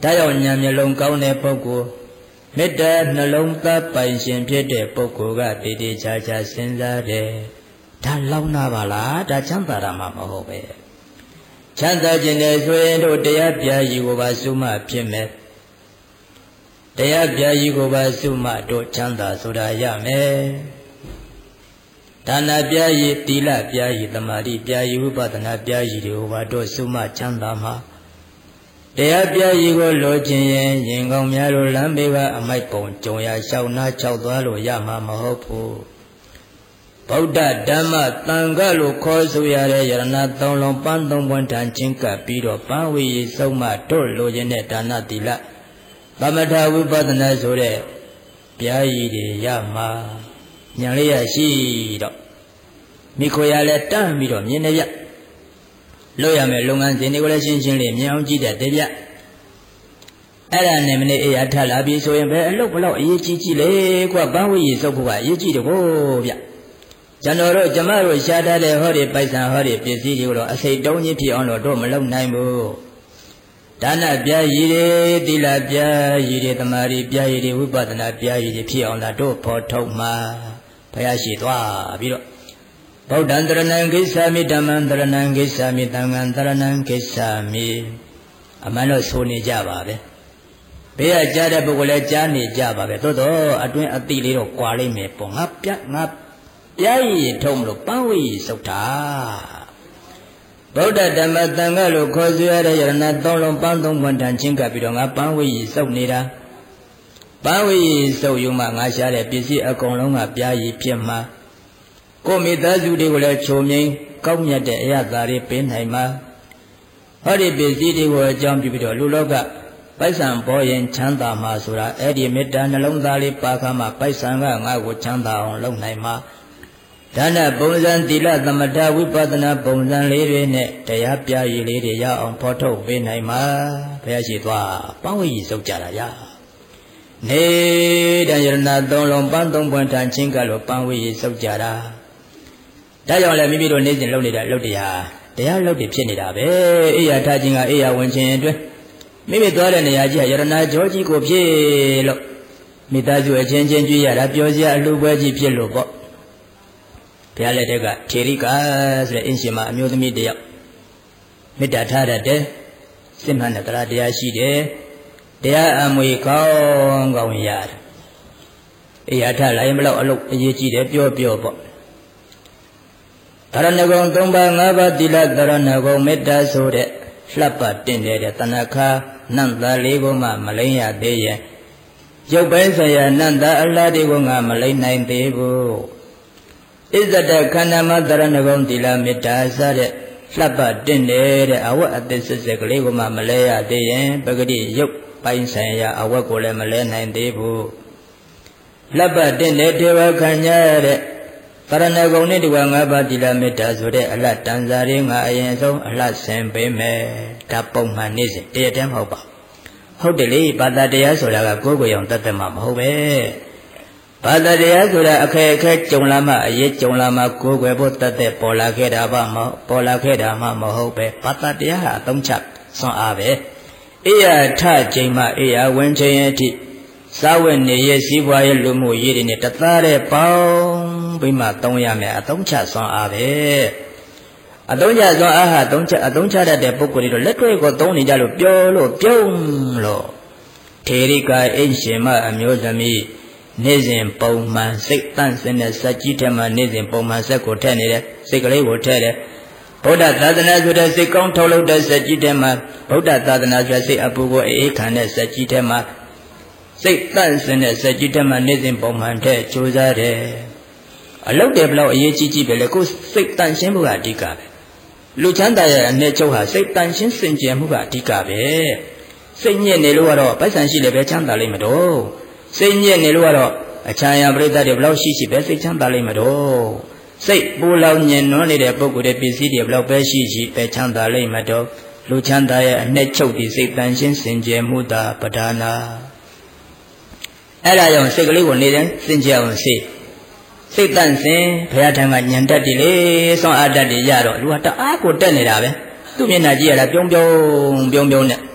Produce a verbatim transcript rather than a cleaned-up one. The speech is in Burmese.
ဒါကြောင့်ဉာဏ်မျက်လုံးကောင်းတဲ့ပုဂ္ဂိုလ်မေတ္တာနှလုံးသားပိုင်ရှင်ဖြစ်တဲ့ပုဂ္ဂိုလ်ကတည်တည်ချာချာစဉ်းစားတယ်ဒါလောက်နာပါလားဒါချမ်းသာတာမှမဟုတ်ပဲချမ်းသာခြင်းနဲ့ဆိုရင်တို့တရားပြာကြီးကိုပါစုမှဖြစ်မယ်တရားပြာကြီးကိုပါစုမှတို့ချမ်းသာဆိုတာရမယ်ဒါနပြာကြီးသီလပြာကြီးသမာဓိပြာကြီးဝိပဿနာပြာကြီးတွေကိုပါတို့စုမှချမ်းသာမှာတရားပြာကြီးကိုလိုချင်ရင်ရင်ကောင်းများတို့လမ်းဘေးကအမိုက်ပုံကြုံရလျှောက်နာချောက်သွားလို့ရမှာမဟုတ်ဘူးဗုဒ္ဓဓမ္မသံဃာလို့ခေါ်ဆိုရတဲ့ယရဏသုံးလုံးပန်းသုံးပွင့်ထံချင်းကပ်ပြီးတော့ပန်းဝီရီဆုံးမတို့လိုချင်တဲ့ဒါနသီလသမထဝိပဿနာဆိုတဲ့ပြာကြီးတွေရမှာဉာဏ်လေးရရှိတော့မိခိုရလဲတန်းပြီးတော့မြင်နေရလို့ရမယ်လုပ်ငန်းစဉ်တွေကိုလည်းရှင်းရှင်းလေးမြင်အောင်ကြည့်တဲ့တရားအဲ့ဒါနဲ့မနေ့အေးရထလာပြီဆိုရင်ပဲအလုပ်ဘလောက်အရေးကြီးကြီးလေကွာဘန်းဝီရီစုပ်ဖို့ကအရေးကြီးတယ်ကိုဗျကျွန်တော်တို့ကျမတို့ရှားထားတဲ့ဟောဒီပိုက်ဆံဟောဒီပစ္စည်းတွေကိုတော့အစိတ်တုံးကြီးဖြစ်အောင်တော့မလုပ်နိုင်ဘူးဒါနပြားရည်တွေသီလပြားရည်တွေသမာဓိပြားရည်တွေဝိပဿနာပြားရည်တွေဖြစ်အောင်လားတို့ဖော်ထုတ်မှာဘုရားရှိသွားပြီးတော့ဗုဒ္ဓံတရဏံဂိစ္ဆာမိဓမ္မံတရဏံဂိစ္ဆာမိသံဃံတရဏံဂိစ္ဆာမိအမှန်တော့ဆိုနေကြပါပဲဘေးကကြားတဲ့ပုဂ္ဂိုလ်လည်းကြားနေကြပါပဲသို့တော့အတွင်းအတိလေးတော့ကွာလိမ့်မယ်ပေါ့ငါပြငါပြားရည်ထုံးမလို့ပန်းဝီစုတ်တာဗုဒ္ဓဓမ္မသံဃာလို့ခေါ်ဆိုရတဲ့ယရဏသုံးလုံးပန်းသုံးပွင့်ထံချင်းကပ်ပြီးတော့ငါပန်းဝီစုတ်နေတာပန်းဝီစုတ်ယူမှငါရှားတဲ့ပစ္စည်းအကုန်လုံးကပြားရည်ဖြစ်မှာကိုမိသားစုတွေကိုလည်းချုံငိမ့်ကောက်မြတ်တဲ့အရာသားတွေပေးနိုင်မှာဟောဒီပစ္စည်းတွေကိုအကြောင်းပြုပြီးတော့လူလောကပိုက်ဆံပေါ်ရင်ချမ်းသာမှာဆိုတာအဲ့ဒီမေတ္တာနှလုံးသားလေးပါခါမှာပိုက်ဆံကငါ့ကိုချမ်းသာအောင်လုပ်နိုင်မှာဒါနပုံစံသီလသမထဝိပဿနာပုံစံလေးတွေနဲ့တရားပြရည်လေးတွေရအောင်ဖော်ထုတ်ပေးနိုင်မှာဘုရားရှိသွားပန်းဝီကြီးစုပ်ကြတာရနေတဲ့ယရဏသုံးလုံးပန်းသုံးပွင့်ထံချင်းကလို့ပန်းဝီကြီးစုပ်ကြတာဒါကြောင့်လည်းမိမိတို့နေ့စဉ်လုပ်နေတဲ့လုပ်တရားတရားလုပ်တွေဖြစ်နေတာပဲအိယာထခြင်းကအိယာဝင်ခြင်းအတွင်းမိမိသွားတဲ့နေရာကြီးကယရဏကြောကြီးကိုဖြစ်လို့မိသားစုအချင်းချင်းကြွရတာပြောစရာအလှပွဲကြီးဖြစ်လို့ပေါ့ဘုရားလက်ထက်ကထေရိကာဆိုတဲ့အင်းရှင်မအမျိုးသမီးတယောက်မေတ္တာထားတတ်တယ်စစ်မှန်တဲ့တရားတရားရှိတယ်တရားအမွေကောင်းကောင်းရတယ်အိယာထလာရင်ဘလို့အလုပ်အရေးကြီးတယ်ပြောပြောပေါ့သရဏဂုံသုံးပါးငါးပါးသီလသရဏဂုံမေတ္တာဆိုတဲ့လှပ်ပတ်တင်တဲ့တဏခါနန္တာလေးကိုမှမလိမ့်ရသေးရဲ့ရုပ်ပိုင်းဆိုင်ရာနန္တာအလားတွေကိုငါမလိမ့်နိုင်သေးဘူးဣဇဒခန္ဓာမသရဏဂုံသီလမေတ္တာစတဲ့လှပ်ပတ်တင်တဲ့အဝတ်အသစ်စစ်စစ်ကလေးကိုမှမလဲရသေးရင်ပဂတိရုပ်ပိုင်းဆိုင်ရာအဝတ်ကိုလည်းမလဲနိုင်သေးဘူးလှပ်ပတ်တင်တဲ့ဒေဝခံရတဲ့သရဏဂုံနဲ့ဒီကငါးပါးသီလမေတ္တာဆိုတဲ့အလှတန်စာရင်းငါအရင်ဆုံးအလှဆင်ပေးမယ်ဒါပုံမှန်နေ့စဉ်တရတည်းမဟုတ်ပါဟုတ်တယ်လေဘာသာတရားဆိုတာကကိုယ်ကိုယ်အောင်တတ်တတ်မှမဟုတ်ပဲဘာသာတရားဆိုတာအခက်အခက်ကြုံလာမှအရေးကြုံလာမှကိုယ်ကိုယ်ဖို့တတ်တဲ့ပေါ်လာခဲ့တာပါမဟုတ်ပေါ်လာခဲ့တာမှမဟုတ်ပဲဘာသာတရားဟာအသုံးချဆွမ်းအားပဲအေယထချိန်မှအေယဝင်ချိန်အထိစာဝတ်နေရစည်းပွားရေးလူမှုရေးတွေနဲ့တသားတဲ့ပေါင်းပြီးမှသုံးရမယ်အသုံးချဆွမ်းအားပဲအသုံးချဆွမ်းအားဟာသုံးချအသုံးချတတ်တဲ့ပုဂ္ဂိုလ်တွေတော့လက်တွေကိုသုံးနေကြလို့ပြောလို့ပြုံးလို့ထေရိကာအိမ်ရှင်မအမျိုးသမီးနေ့စဉ်ပုံမှန်စိတ်တန့်စင်တဲ့စက်ကြီးထဲမှာနေ့စဉ်ပုံမှန်စက်ကိုထည့်နေတယ်စိတ်ကလေးကိုထည့်တယ်ဗုဒ္ဓသာသနာဆိုတဲ့စိတ်ကောင်းထုတ်လုပ်တဲ့စက်ကြီးထဲမှာဗုဒ္ဓသာသနာဆိုတဲ့စိတ်အပူကိုအေးခံတဲ့စက်ကြီးထဲမှာစိတ်တန့်စင်တဲ့စက်ကြီးထဲမှာနေ့စဉ်ပုံမှန်ထည့်ကြိုးစားတယ်အလုပ်တယ်ဘလို့အရေးကြီးကြီးပဲလေကိုစိတ်တန့်ရှင်းမှုကအဓိကပဲလူချမ်းသာရဲ့အနေချုပ်ဟာစိတ်တန့်ရှင်းစင်ကြယ်မှုကအဓိကပဲစိတ်ညစ်နေလို့ကတော့ပိုက်ဆံရှိလည်းပဲချမ်းသာလိမ့်မတော့စိတ်ညစ်နေလို့ကတော့အချမ်းရပရိသတ်တွေဘလို့ရှိရှိပဲစိတ်ချမ်းသာလိမ့်မတော့စိတ်ပူလောင်ညင်နွမ်းနေတဲ့ပုဂ္ဂိုလ်တွေပစ္စည်းတွေဘလို့ပဲရှိရှိပဲချမ်းသာလိမ့်မတော့လူချမ်းသာရဲ့အနေချုပ်ဒီစိတ်တန့်ရှင်းစင်ကြယ်မှုသာပဒါနာအဲ့ဒါကြောင့်စိတ်ကလေးကိုနေတိုင်းစင်ကြယ်အောင်စိတ်စိတ်တန့်စင်ဘုရားထံကညံတတ်တယ်လေဆွမ်းအားတတ်တယ်ရတော့လူကတအားကိုတက်နေတာပဲသူ့မျက်နှာကြည့်ရတာပြုံးပြုံးပြုံးပြုံးနဲ့